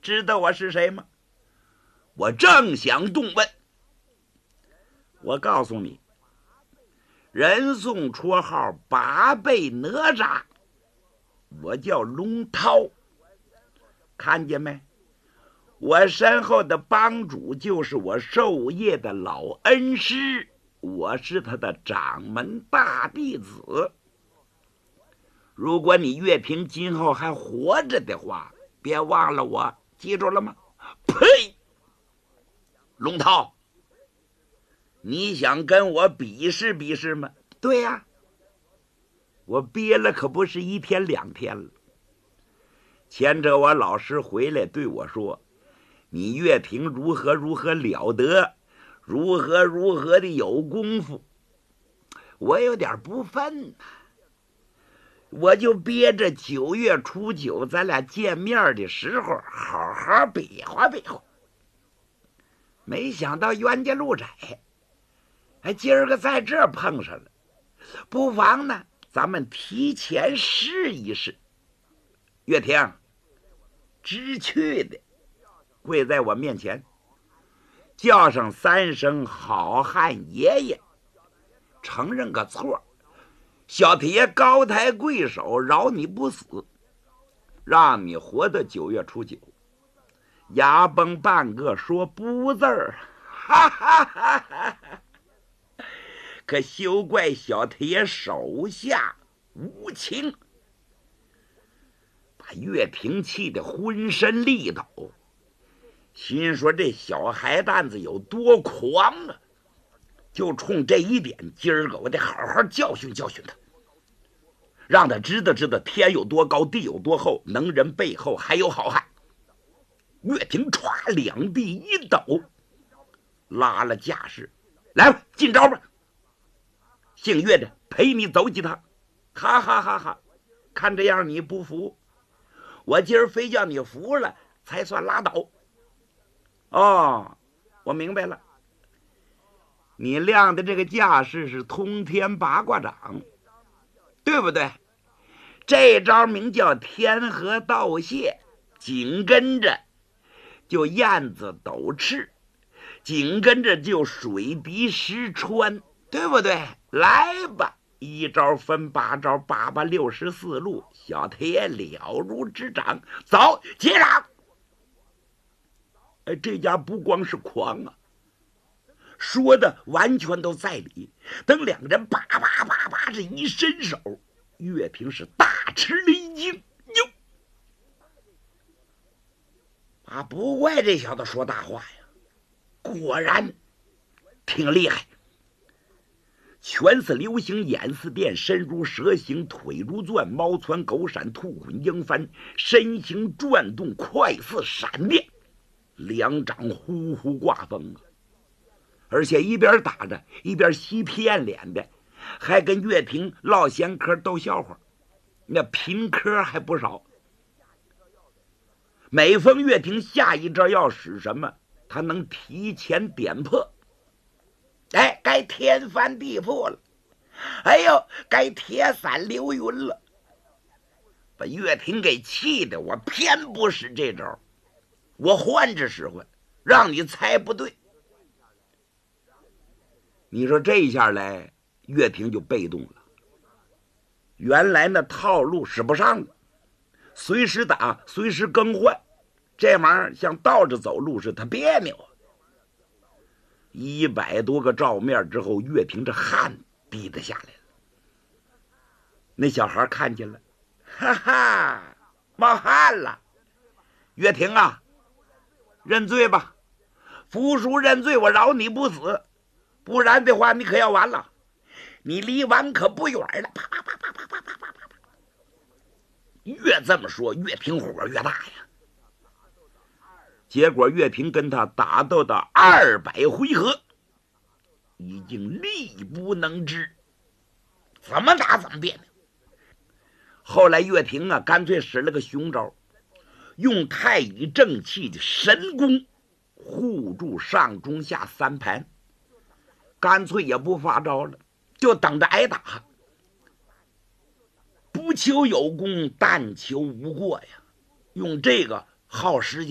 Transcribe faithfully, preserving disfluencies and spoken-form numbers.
知道我是谁吗？我正想动问，我告诉你，人送绰号八倍哪吒，我叫龙涛，看见没？我身后的帮主就是我授业的老恩师，我是他的掌门大弟子。如果你岳平今后还活着的话，别忘了我，记住了吗？呸！龙涛，你想跟我比试比试吗？对呀、啊，我憋了可不是一天两天了。前者我老师回来对我说，你岳平如何如何了得，如何如何的有功夫，我有点不忿，我就憋着九月初九咱俩见面的时候好好比划比划。没想到冤家路窄，哎，今儿个在这碰上了，不妨呢咱们提前试一试。岳平知趣的跪在我面前，叫上三声好汉爷爷，承认个错，小铁高抬贵手，饶你不死，让你活到九月初九。牙崩半个说不字儿，哈哈哈哈！可休怪小铁手下无情，把岳平气得浑身力抖，心说这小孩蛋子有多狂啊！就冲这一点，今儿个我得好好教训教训他，让他知道知道天有多高，地有多厚，能人背后还有好汉。岳平歘两臂一抖，拉了架势，来吧，进招吧。姓岳的陪你走几趟，哈哈哈哈！看这样你不服，我今儿非叫你服了才算拉倒。哦，我明白了，你亮的这个架势是通天八卦掌，对不对？这招名叫天河道谢，紧跟着就燕子抖翅，紧跟着就水滴石穿，对不对？来吧，一招分八招，八八六十四路，小铁了如指掌，走，起掌！哎，这家不光是狂啊，说的完全都在理。等两人叭叭叭叭这一伸手，岳平是大吃了一惊，哟！啊，不怪这小子说大话呀，果然挺厉害。拳似流星，眼似电，身如蛇形，腿如钻，猫窜狗闪，兔滚鹰翻，身形转动，快似闪电，两掌呼呼挂风啊！而且一边打着，一边嬉皮暗脸的，还跟岳平唠闲嗑逗笑话，那贫嗑还不少。每逢岳平下一招要使什么，他能提前点破。哎，该天翻地覆了，哎呦，该铁伞流云了，把岳平给气的，我偏不使这招，我换着使唤，让你猜不对。你说这一下来，岳平就被动了，原来那套路使不上了，随时打，随时更换，这玩意儿像倒着走路似的，他别扭啊。一百多个照面之后，岳平这汗滴得下来了。那小孩看见了，哈哈，冒汗了。岳平啊，认罪吧，服输认罪，我饶你不死，不然的话你可要完了，你离完可不远了。啪啪啪啪啪啪啪啪啪，越这么说，岳平火越大呀。结果岳平跟他打斗到二百回合，已经力不能支，怎么打怎么别扭。后来岳平啊，干脆使了个雄招，用太乙正气的神功护住上中下三盘，干脆也不发招了，就等着挨打。不求有功，但求无过呀，用这个耗时间。